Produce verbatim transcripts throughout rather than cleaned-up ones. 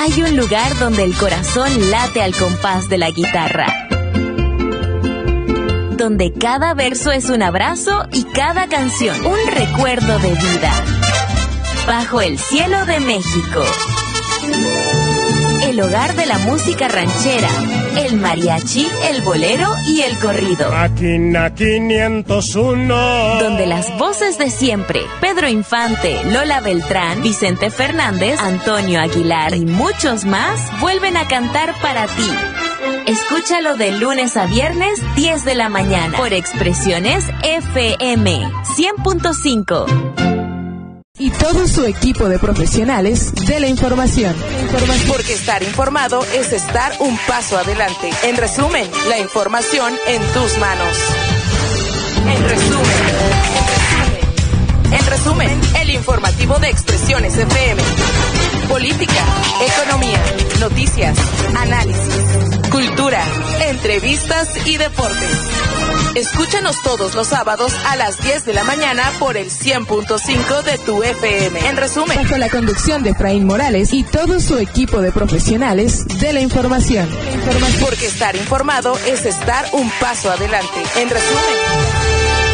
hay un lugar donde el corazón late al compás de la guitarra, donde cada verso es un abrazo y cada canción un recuerdo de vida. Bajo el cielo de México, el hogar de la música ranchera, el mariachi, el bolero y el corrido. Máquina quinientos uno. Donde las voces de siempre, Pedro Infante, Lola Beltrán, Vicente Fernández, Antonio Aguilar y muchos más, vuelven a cantar para ti. Escúchalo de lunes a viernes, diez de la mañana, por Expresiones F M cien punto cinco. Y todo su equipo de profesionales de la información. Porque estar informado es estar un paso adelante. En resumen, la información en tus manos. En resumen, en resumen, en resumen, el informativo de Expresiones F M. Política, economía, noticias, análisis, cultura, entrevistas y deportes. Escúchanos todos los sábados a las diez de la mañana por el cien punto cinco de tu F M. En resumen, bajo la conducción de Efraín Morales y todo su equipo de profesionales de la información. Porque estar informado es estar un paso adelante. En resumen.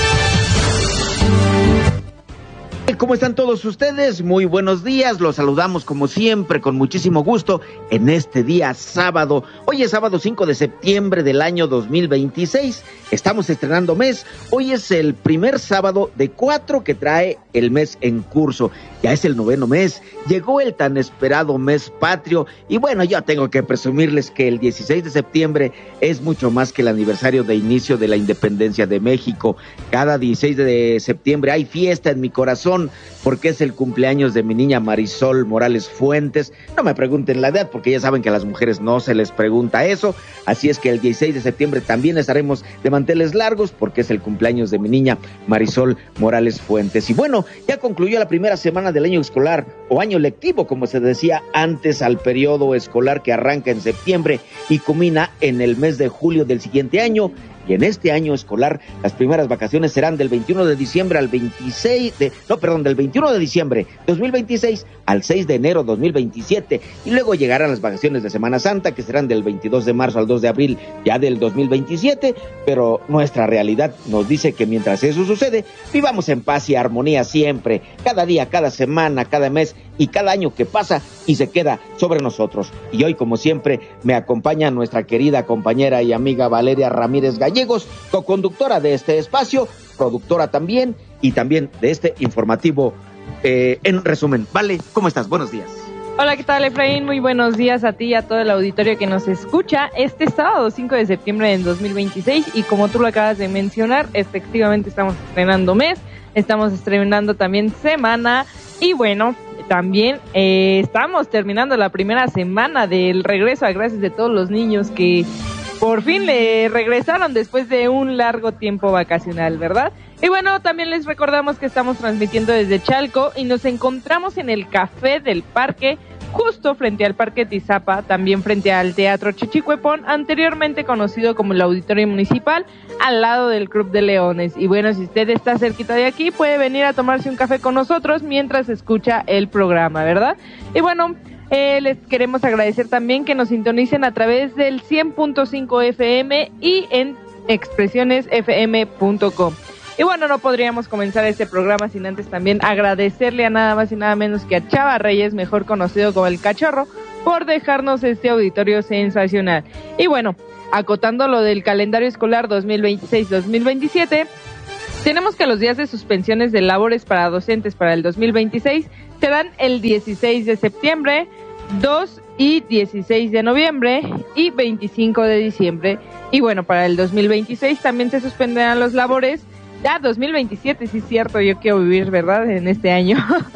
¿Cómo están todos ustedes? Muy buenos días, los saludamos como siempre con muchísimo gusto en este día sábado. Hoy es sábado cinco de septiembre del año dos mil veintiséis, estamos estrenando mes. Hoy es el primer sábado de cuatro que trae el mes en curso. Ya es el noveno mes, llegó el tan esperado mes patrio y bueno, yo tengo que presumirles que el dieciséis de septiembre es mucho más que el aniversario de inicio de la independencia de México. Cada dieciséis de septiembre hay fiesta en mi corazón porque es el cumpleaños de mi niña Marisol Morales Fuentes. No me pregunten la edad porque ya saben que a las mujeres no se les pregunta eso, así es que el dieciséis de septiembre también estaremos de manteles largos porque es el cumpleaños de mi niña Marisol Morales Fuentes. Y bueno, ya concluyó la primera semana del año escolar o año lectivo, como se decía antes, al periodo escolar que arranca en septiembre y culmina en el mes de julio del siguiente año. Y en este año escolar, las primeras vacaciones serán del veintiuno de diciembre al veintiséis de, no, perdón, del veintiuno de diciembre dos mil veintiséis al seis de enero dos mil veintisiete. Y luego llegarán las vacaciones de Semana Santa, que serán del veintidós de marzo al dos de abril ya del dos mil veintisiete. Pero nuestra realidad nos dice que mientras eso sucede, vivamos en paz y armonía siempre, cada día, cada semana, cada mes y cada año que pasa y se queda sobre nosotros. Y hoy, como siempre, me acompaña nuestra querida compañera y amiga Valeria Ramírez Gallegos, coconductora de este espacio, productora también, y también de este informativo eh, en resumen. Vale, ¿cómo estás? Buenos días. Hola, ¿qué tal, Efraín? Muy buenos días a ti y a todo el auditorio que nos escucha este sábado cinco de septiembre del dos mil veintiséis, y como tú lo acabas de mencionar, efectivamente estamos estrenando mes, estamos estrenando también semana, y bueno, también eh, estamos terminando la primera semana del regreso a clases de todos los niños que por fin le regresaron después de un largo tiempo vacacional, ¿verdad? Y bueno, también les recordamos que estamos transmitiendo desde Chalco y nos encontramos en el Café del Parque, justo frente al Parque Tizapa, también frente al Teatro Chichicuepón, anteriormente conocido como el Auditorio Municipal, al lado del Club de Leones. Y bueno, si usted está cerquita de aquí, puede venir a tomarse un café con nosotros mientras escucha el programa, ¿verdad? Y bueno, Eh, les queremos agradecer también que nos sintonicen a través del cien punto cinco F M y en expresiones f m punto com. Y bueno, no podríamos comenzar este programa sin antes también agradecerle a nada más y nada menos que a Chava Reyes, mejor conocido como El Cachorro, por dejarnos este auditorio sensacional. Y bueno, acotando lo del calendario escolar dos mil veintiséis dos mil veintisiete, tenemos que los días de suspensiones de labores para docentes para el dos mil veintiséis serán el dieciséis de septiembre, dos y dieciséis de noviembre y veinticinco de diciembre. Y bueno, para el dos mil veintiséis también se suspenderán los labores. Ya, dos mil veintisiete, sí es cierto, yo quiero vivir, ¿verdad?, en este año.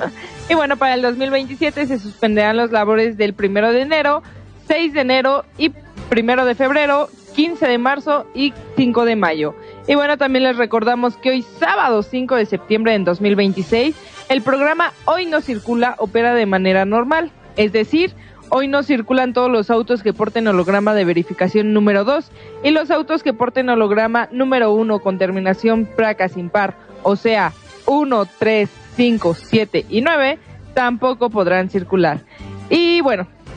Y bueno, para el dos mil veintisiete se suspenderán los labores del primero de enero, seis de enero y primero de febrero, quince de marzo y cinco de mayo. Y bueno, también les recordamos que hoy sábado cinco de septiembre en dos mil veintiséis, el programa Hoy No Circula opera de manera normal, es decir, hoy no circulan todos los autos que porten holograma de verificación número dos y los autos que porten holograma número uno con terminación placas impar, o sea, uno, tres, cinco, siete y nueve, tampoco podrán circular. Y bueno,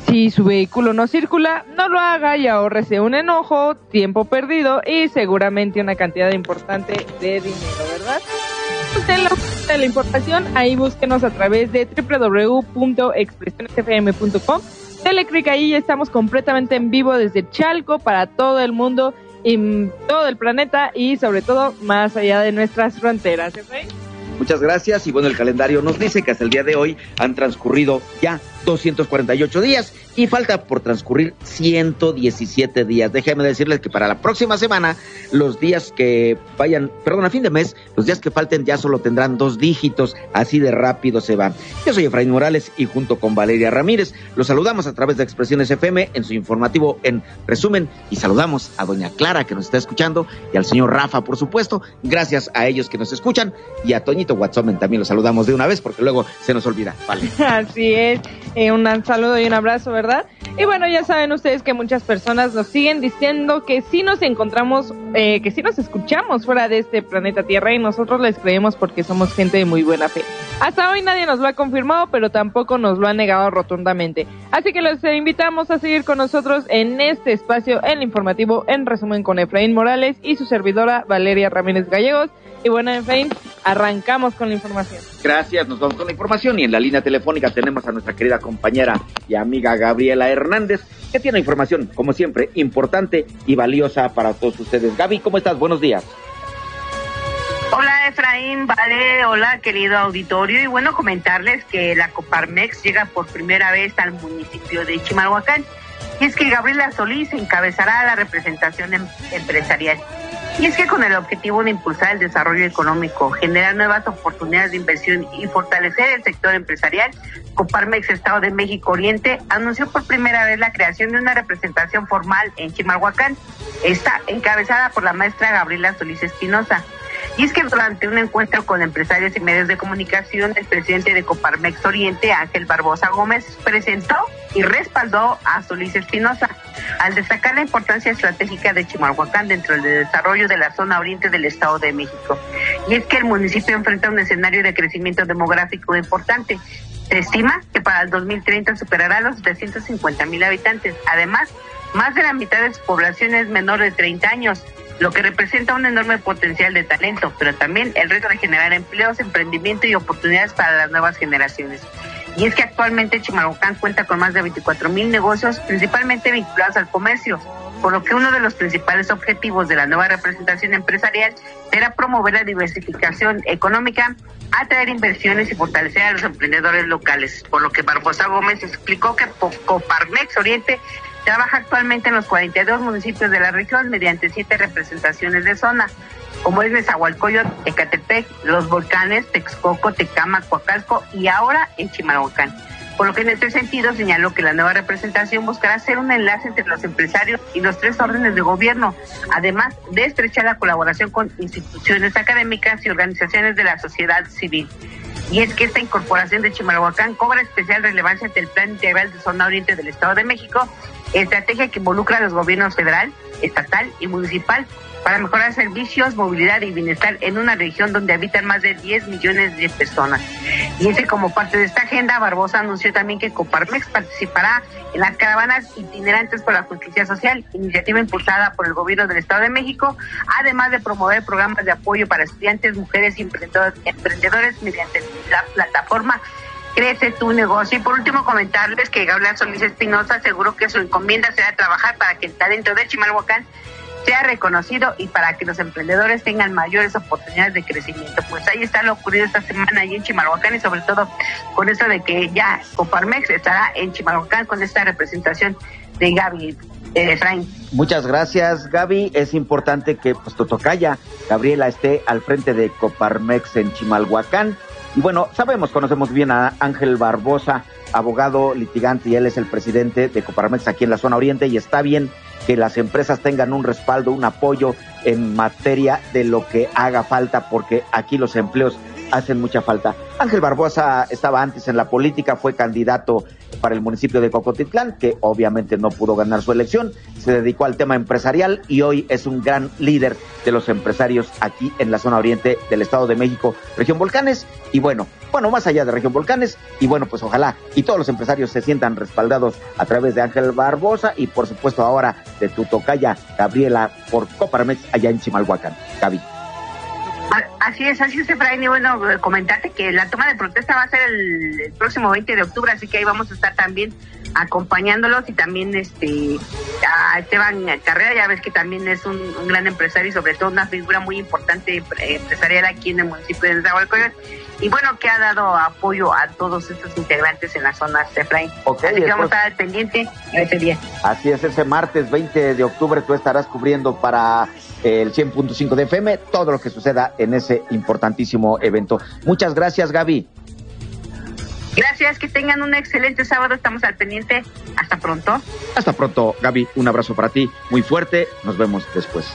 Si su vehículo no circula, no lo haga y ahórrese un enojo, tiempo perdido y seguramente una cantidad importante de dinero, ¿verdad? Usted lo de la información, ahí búsquenos a través de doble u doble u doble u punto expresiones f m punto com. Dele clic ahí, ya estamos completamente en vivo desde Chalco para todo el mundo y todo el planeta y sobre todo más allá de nuestras fronteras. ¿Okay? Muchas gracias y bueno, el calendario nos dice que hasta el día de hoy han transcurrido ya doscientos cuarenta y ocho días y falta por transcurrir ciento diecisiete días. Déjenme decirles que para la próxima semana, los días que vayan, perdón, a fin de mes, los días que falten ya solo tendrán dos dígitos, así de rápido se va. Yo soy Efraín Morales y junto con Valeria Ramírez, los saludamos a través de Expresiones F M en su informativo En Resumen y saludamos a doña Clara que nos está escuchando y al señor Rafa, por supuesto, gracias a ellos que nos escuchan y a Toñito Watsomen también los saludamos de una vez porque luego se nos olvida. Vale. Así es. Eh, un saludo y un abrazo, ¿verdad? Y bueno, ya saben ustedes que muchas personas nos siguen diciendo que sí nos encontramos, eh, que sí nos escuchamos fuera de este planeta Tierra y nosotros les creemos porque somos gente de muy buena fe. Hasta hoy nadie nos lo ha confirmado, pero tampoco nos lo ha negado rotundamente. Así que los invitamos a seguir con nosotros en este espacio, el informativo En Resumen con Efraín Morales y su servidora Valeria Ramírez Gallegos. Y bueno, Efraín, arrancamos con la información. Gracias, nos vamos con la información y en la línea telefónica tenemos a nuestra querida compañera y amiga Gabriela Hernández, que tiene información, como siempre, importante y valiosa para todos ustedes. Gaby, ¿cómo estás? Buenos días. Hola Efraín, vale, hola querido auditorio, y bueno, comentarles que la Coparmex llega por primera vez al municipio de Chimalhuacán, y es que Gabriela Solís encabezará la representación em- empresarial. Y es que con el objetivo de impulsar el desarrollo económico, generar nuevas oportunidades de inversión y fortalecer el sector empresarial, Coparmex Estado de México Oriente anunció por primera vez la creación de una representación formal en Chimalhuacán, esta encabezada por la maestra Gabriela Solís Espinosa. Y es que durante un encuentro con empresarios y medios de comunicación, el presidente de Coparmex Oriente, Ángel Barbosa Gómez, presentó y respaldó a Solís Espinosa, al destacar la importancia estratégica de Chimalhuacán dentro del desarrollo de la zona oriente del Estado de México. Y es que el municipio enfrenta un escenario de crecimiento demográfico importante. Se estima que para el dos mil treinta superará los trescientos cincuenta mil habitantes. Además, más de la mitad de su población es menor de treinta años, lo que representa un enorme potencial de talento, pero también el reto de generar empleos, emprendimiento y oportunidades para las nuevas generaciones. Y es que actualmente Chimalhuacán cuenta con más de veinticuatro mil negocios, principalmente vinculados al comercio, por lo que uno de los principales objetivos de la nueva representación empresarial será promover la diversificación económica, atraer inversiones y fortalecer a los emprendedores locales, por lo que Barbosa Gómez explicó que Coparmex Oriente trabaja actualmente en los cuarenta y dos municipios de la región mediante siete representaciones de zona, como es Nezahualcóyotl, Ecatepec, Los Volcanes, Texcoco, Tecámac, Coacalco y ahora en Chimalhuacán. Por lo que en este sentido señaló que la nueva representación buscará ser un enlace entre los empresarios y los tres órdenes de gobierno, además de estrechar la colaboración con instituciones académicas y organizaciones de la sociedad civil. Y es que esta incorporación de Chimalhuacán cobra especial relevancia ante el Plan Integral de Zona Oriente del Estado de México, estrategia que involucra a los gobiernos federal, estatal y municipal para mejorar servicios, movilidad y bienestar en una región donde habitan más de diez millones de personas. Y es que como parte de esta agenda, Barbosa anunció también que Coparmex participará en las caravanas itinerantes por la justicia social, iniciativa impulsada por el gobierno del Estado de México, además de promover programas de apoyo para estudiantes, mujeres y emprendedores mediante la plataforma Crece tu Negocio. Y por último, comentarles que Gabriela Solís Espinosa aseguró que su encomienda será trabajar para que el talento de Chimalhuacán sea reconocido y para que los emprendedores tengan mayores oportunidades de crecimiento. Pues ahí está lo ocurrido esta semana allí en Chimalhuacán y sobre todo con esto de que ya Coparmex estará en Chimalhuacán con esta representación de Gaby. Eh, Efraín. Muchas gracias, Gaby. Es importante que pues tu tocaya, Gabriela, esté al frente de Coparmex en Chimalhuacán. Y bueno, sabemos, conocemos bien a Ángel Barbosa, abogado litigante, y él es el presidente de Coparmex aquí en la zona oriente, y está bien que las empresas tengan un respaldo, un apoyo en materia de lo que haga falta, porque aquí los empleos hacen mucha falta. Ángel Barbosa estaba antes en la política, fue candidato para el municipio de Cocotitlán, que obviamente no pudo ganar su elección, se dedicó al tema empresarial y hoy es un gran líder de los empresarios aquí en la zona oriente del Estado de México, región Volcanes, y bueno, bueno, más allá de región Volcanes, y bueno, pues ojalá y todos los empresarios se sientan respaldados a través de Ángel Barbosa y por supuesto ahora de tu tocaya Gabriela por Coparmex allá en Chimalhuacán. Gaby. Así es, así es, Efraín, y bueno, comentarte que la toma de protesta va a ser el, el próximo veinte de octubre, así que ahí vamos a estar también acompañándolos y también este a Esteban Carrera, ya ves que también es un, un gran empresario y sobre todo una figura muy importante empresarial aquí en el municipio de Nezahualcóyotl, y bueno, que ha dado apoyo a todos estos integrantes en las zonas, Efraín. Okay, así que vamos a estar al pendiente ese día. Así es, ese martes veinte de octubre tú estarás cubriendo para el cien punto cinco de F M todo lo que suceda en ese importantísimo evento. Muchas gracias, Gaby. Gracias, que tengan un excelente sábado, estamos al pendiente. Hasta pronto. Hasta pronto, Gaby, un abrazo para ti, muy fuerte, nos vemos después.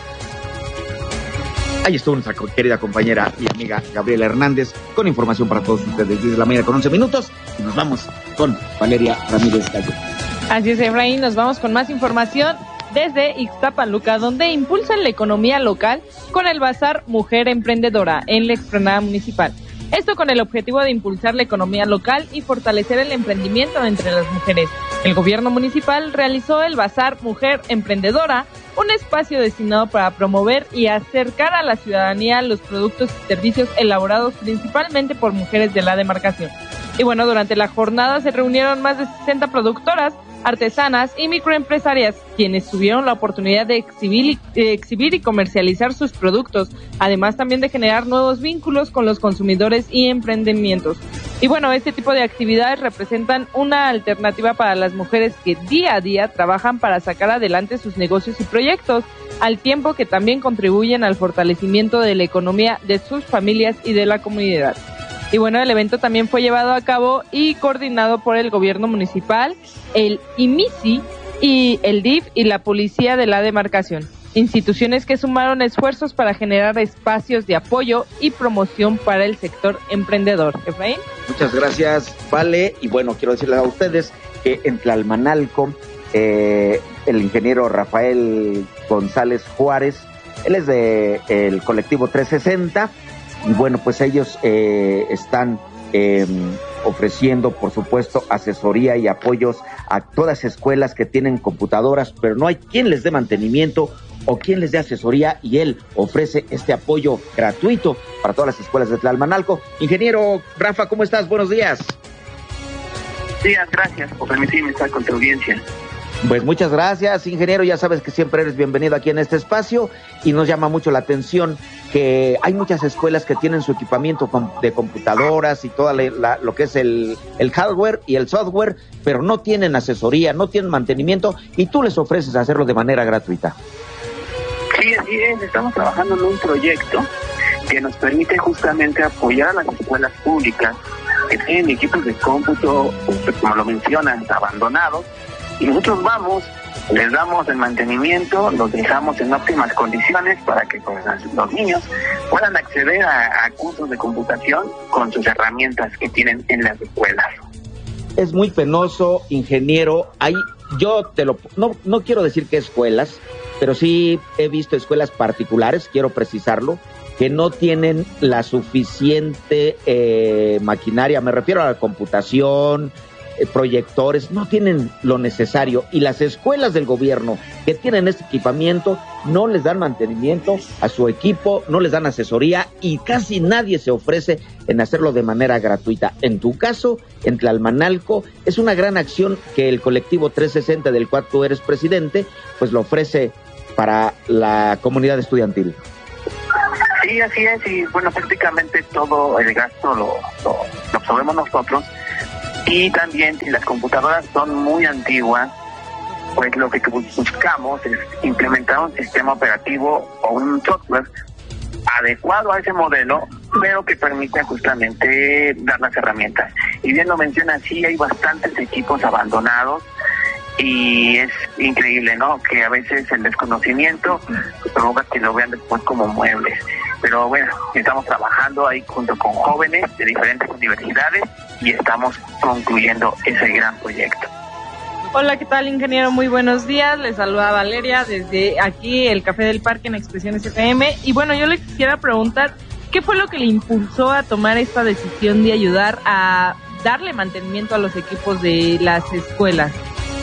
Ahí estuvo nuestra querida compañera y amiga Gabriela Hernández con información para todos ustedes desde la mañana con once minutos y nos vamos con Valeria Ramírez Gallo. Así es, Efraín, nos vamos con más información desde Ixtapaluca, donde impulsan la economía local con el Bazar Mujer Emprendedora en la explanada municipal. Esto con el objetivo de impulsar la economía local y fortalecer el emprendimiento entre las mujeres. El gobierno municipal realizó el Bazar Mujer Emprendedora, un espacio destinado para promover y acercar a la ciudadanía los productos y servicios elaborados principalmente por mujeres de la demarcación. Y bueno, durante la jornada se reunieron más de sesenta productoras, artesanas y microempresarias, quienes tuvieron la oportunidad de exhibir y, de exhibir y comercializar sus productos, además también de generar nuevos vínculos con los consumidores y emprendimientos. Y bueno, este tipo de actividades representan una alternativa para las mujeres que día a día trabajan para sacar adelante sus negocios y proyectos, al tiempo que también contribuyen al fortalecimiento de la economía de sus familias y de la comunidad. Y bueno, el evento también fue llevado a cabo y coordinado por el gobierno municipal, el I M I S I y el D I F y la policía de la demarcación. Instituciones que sumaron esfuerzos para generar espacios de apoyo y promoción para el sector emprendedor. Efraín. Muchas gracias, Vale. Y bueno, quiero decirles a ustedes que en Tlalmanalco, eh, el ingeniero Rafael González Juárez, él es de el colectivo trescientos sesenta, y bueno, pues ellos eh, están eh, ofreciendo, por supuesto, asesoría y apoyos a todas las escuelas que tienen computadoras, pero no hay quien les dé mantenimiento o quien les dé asesoría, y él ofrece este apoyo gratuito para todas las escuelas de Tlalmanalco. Ingeniero Rafa, ¿cómo estás? Buenos días. Días, gracias por permitirme estar con tu audiencia. Pues muchas gracias, ingeniero, ya sabes que siempre eres bienvenido aquí en este espacio y nos llama mucho la atención que hay muchas escuelas que tienen su equipamiento de computadoras y todo lo que es el, el hardware y el software, pero no tienen asesoría, no tienen mantenimiento y tú les ofreces hacerlo de manera gratuita. Sí, así es, estamos trabajando en un proyecto que nos permite justamente apoyar a las escuelas públicas que tienen equipos de cómputo, como lo mencionan, abandonados, y nosotros vamos, les damos el mantenimiento, los dejamos en óptimas condiciones para que pues, los niños puedan acceder a, a cursos de computación con sus herramientas que tienen en las escuelas. Es muy penoso, ingeniero. Hay, yo te lo, no, no quiero decir que escuelas, pero sí he visto escuelas particulares, quiero precisarlo, que no tienen la suficiente eh, maquinaria, me refiero a la computación, proyectores, no tienen lo necesario, y las escuelas del gobierno que tienen este equipamiento no les dan mantenimiento a su equipo, no les dan asesoría y casi nadie se ofrece en hacerlo de manera gratuita. En tu caso, en Tlalmanalco, es una gran acción que el colectivo trescientos sesenta, del cual tú eres presidente, pues lo ofrece para la comunidad estudiantil. Sí, así es, y bueno, prácticamente todo el gasto lo, lo, lo absorbemos nosotros. Y también, si las computadoras son muy antiguas, pues lo que buscamos es implementar un sistema operativo o un software adecuado a ese modelo, pero que permita justamente dar las herramientas. Y bien lo menciona, sí hay bastantes equipos abandonados y es increíble, ¿no? Que a veces el desconocimiento pues, provoca que lo vean después como muebles. pero bueno, estamos trabajando ahí junto con jóvenes de diferentes universidades y estamos concluyendo ese gran proyecto. Hola, ¿qué tal, ingeniero? Muy buenos días. Les saluda Valeria desde aquí, el Café del Parque en Expresiones F M. Y bueno, yo le quisiera preguntar, ¿qué fue lo que le impulsó a tomar esta decisión de ayudar a darle mantenimiento a los equipos de las escuelas?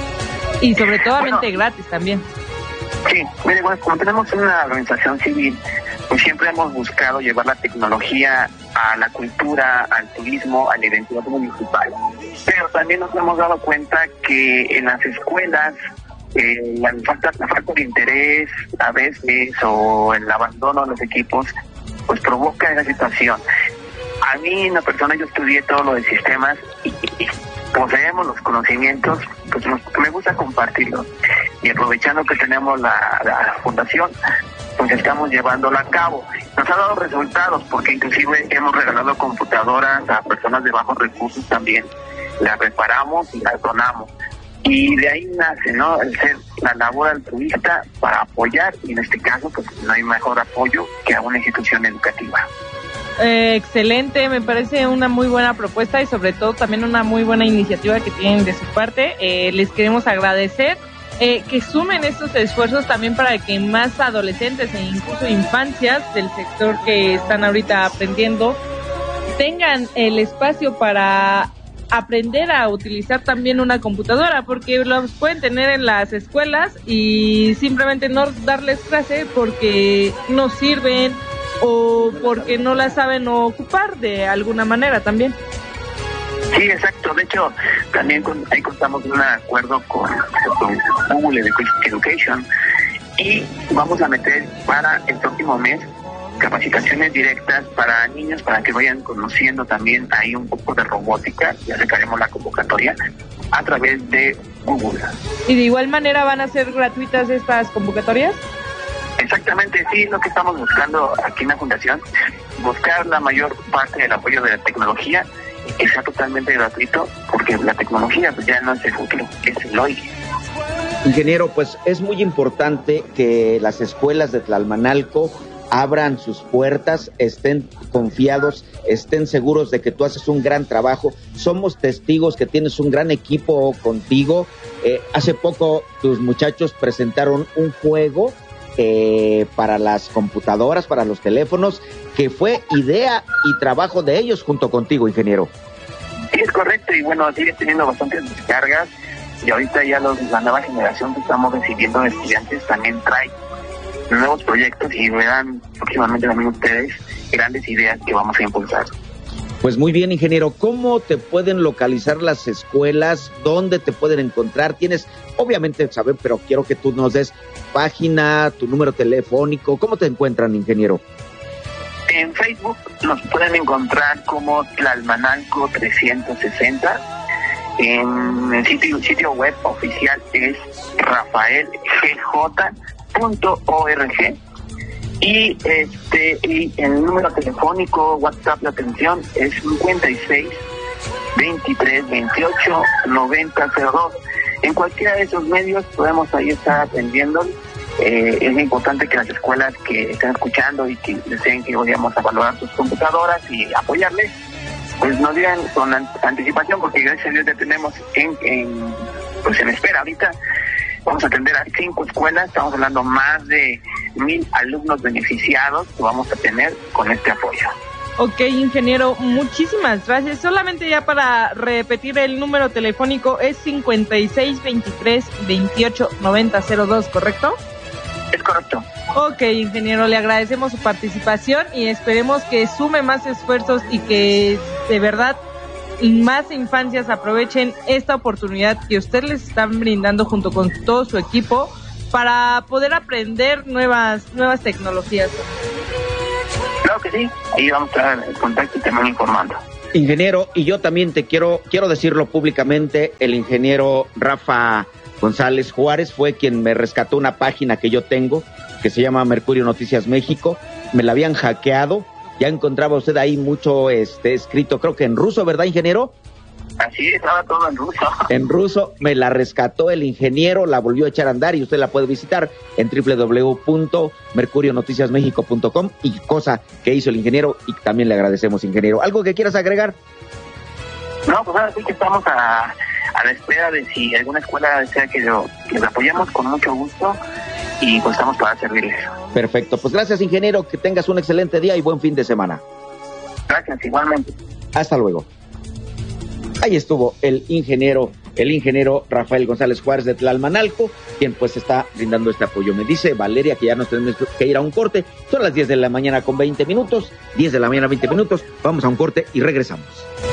Y sobre todo, bueno, gratis también. Sí, mire, bueno, como tenemos una organización civil, pues siempre hemos buscado llevar la tecnología a la cultura, al turismo, a la identidad municipal. Pero también nos hemos dado cuenta que en las escuelas eh, la, falta, la falta de interés a veces o el abandono de los equipos pues provoca esa situación. A mí, en la persona, yo estudié todo lo de sistemas y, y poseemos los conocimientos, pues nos, me gusta compartirlos. Y aprovechando que tenemos la, la fundación, pues estamos llevándola a cabo. Nos ha dado resultados porque inclusive hemos regalado computadoras a personas de bajos recursos también. Las reparamos y las donamos. Y de ahí nace, ¿no?, el ser la labor altruista para apoyar, y en este caso pues no hay mejor apoyo que a una institución educativa. Eh, excelente, me parece una muy buena propuesta y sobre todo también una muy buena iniciativa que tienen de su parte. Eh, les queremos agradecer eh, que sumen estos esfuerzos también para que más adolescentes e incluso infancias del sector que están ahorita aprendiendo tengan el espacio para aprender a utilizar también una computadora, porque los pueden tener en las escuelas y simplemente no darles clase porque no sirven o porque no la saben ocupar de alguna manera también. Sí, exacto. De hecho, también con, ahí contamos un acuerdo con, con Google Education y vamos a meter para el próximo mes capacitaciones directas para niños para que vayan conociendo también ahí un poco de robótica. Ya sacaremos la convocatoria a través de Google. ¿Y de igual manera van a ser gratuitas estas convocatorias? Exactamente, sí, es lo que estamos buscando aquí en la Fundación, buscar la mayor parte del apoyo de la tecnología y que sea totalmente gratuito, porque la tecnología pues ya no es el futuro, es el hoy. Ingeniero, pues es muy importante que las escuelas de Tlalmanalco abran sus puertas, estén confiados, estén seguros de que tú haces un gran trabajo. Somos testigos que tienes un gran equipo contigo. Eh, hace poco tus muchachos presentaron un juego Eh, para las computadoras, para los teléfonos, que fue idea y trabajo de ellos junto contigo, ingeniero. Sí, es correcto, y bueno, sigue teniendo bastantes descargas, y ahorita ya los, la nueva generación que estamos recibiendo de estudiantes también trae nuevos proyectos y verán próximamente también ustedes grandes ideas que vamos a impulsar. Pues muy bien, ingeniero. ¿Cómo te pueden localizar las escuelas? ¿Dónde te pueden encontrar? Tienes, obviamente, saber, pero quiero que tú nos des página, tu número telefónico. ¿Cómo te encuentran, ingeniero? En Facebook nos pueden encontrar como Tlalmanalco trescientos sesenta. En el sitio, sitio web oficial es rafael g j punto org. Y este y el número telefónico, WhatsApp de atención es cincuenta y seis, veintitrés, veintiocho, noventa, cero dos. En cualquiera de esos medios podemos ahí estar atendiendo. Eh, es importante que las escuelas que estén escuchando y que deseen que vayamos a valorar sus computadoras y apoyarles, pues nos digan con anticipación, porque gracias a Dios ya tenemos en, en pues en espera ahorita. Vamos a atender a cinco escuelas, estamos hablando más de mil alumnos beneficiados que vamos a tener con este apoyo. Ok, ingeniero, muchísimas gracias. Solamente ya para repetir el número telefónico es cincuenta y seis, veintitrés, veintiocho, noventa, cero dos, ¿correcto? Es correcto. Ok, ingeniero, le agradecemos su participación y esperemos que sume más esfuerzos y que de verdad más infancias aprovechen esta oportunidad que usted les están brindando junto con todo su equipo para poder aprender nuevas nuevas tecnologías. Claro que sí, ahí vamos a estar en contacto y también informando. Ingeniero, y yo también te quiero quiero decirlo públicamente, el ingeniero Rafa González Juárez fue quien me rescató una página que yo tengo, que se llama Mercurio Noticias México. Me la habían hackeado. Ya encontraba usted ahí mucho este escrito, creo que en ruso, ¿verdad, ingeniero? Así estaba todo en ruso. En ruso, me la rescató el ingeniero, la volvió a echar a andar y usted la puede visitar en doble u doble u doble u punto mercurio noticias méxico punto com, y cosa que hizo el ingeniero y también le agradecemos, ingeniero. ¿Algo que quieras agregar? No, pues ahora sí que estamos a, a la espera de si alguna escuela desea que lo, que lo apoyemos con mucho gusto y pues estamos para servirles. Perfecto, pues gracias, ingeniero, que tengas un excelente día y buen fin de semana. Gracias, igualmente. Hasta luego. Ahí estuvo el ingeniero, el ingeniero Rafael González Juárez de Tlalmanalco, quien pues está brindando este apoyo. Me dice Valeria que ya nos tenemos que ir a un corte. Son las diez de la mañana con veinte minutos, diez de la mañana veinte minutos. Vamos a un corte y regresamos.